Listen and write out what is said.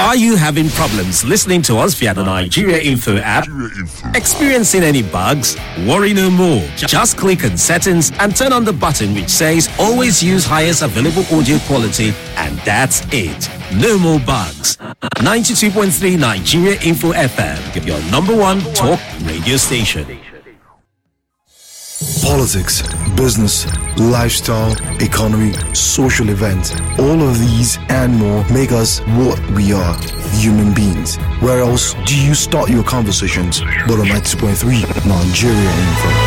Are you having problems listening to us via the Nigeria Info app? Experiencing any bugs? Worry no more. Just click on settings and turn on the button which says always use highest available audio quality, and that's it. No more bugs. 92.3 Nigeria Info FM, your number one talk radio station. Politics, business, lifestyle, economy, social events, all of these and more make us what we are, human beings. Where else do you start your conversations but on 92.3 Nigeria Info?